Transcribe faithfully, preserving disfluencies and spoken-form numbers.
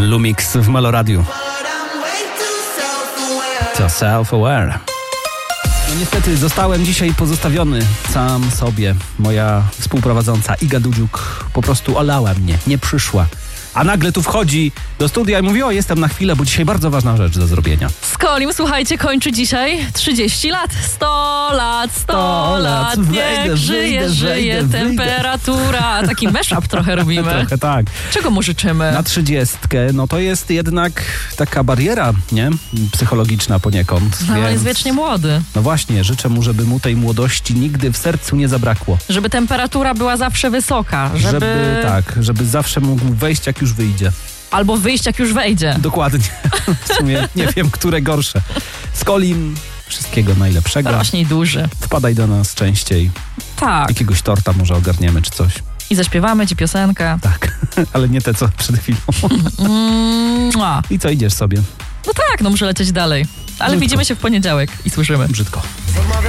Lumix w Meloradiu. To self-aware. No niestety zostałem dzisiaj pozostawiony sam sobie. Moja współprowadząca Iga Dudziuk po prostu olała mnie, nie przyszła. A nagle tu wchodzi do studia i mówi: o, jestem na chwilę, bo dzisiaj bardzo ważna rzecz do zrobienia. Skolim, słuchajcie, kończy dzisiaj trzydzieści lat. sto lat, sto, sto lat, niech wejdę, żyje, wyjdę, żyje wejdę, temperatura. Taki mashup trochę robimy. Trochę tak. Czego mu życzymy? Na trzydziestkę, no to jest jednak taka bariera, nie? Psychologiczna poniekąd. No, więc... on jest wiecznie młody. No właśnie, życzę mu, żeby mu tej młodości nigdy w sercu nie zabrakło. Żeby temperatura była zawsze wysoka. Żeby, żeby tak, żeby zawsze mógł wejść, jak już wyjdzie. Albo wyjść, jak już wejdzie. Dokładnie. W sumie nie wiem, które gorsze. Skolim, wszystkiego najlepszego. Rośnij duży. Wpadaj do nas częściej. Tak. Jakiegoś torta może ogarniemy, czy coś. I zaśpiewamy ci piosenkę. Tak, ale nie te, co przed chwilą. Mm, I co, idziesz sobie? no tak, no muszę lecieć dalej. Ale Brzydko. widzimy się w poniedziałek i słyszymy. Brzydko.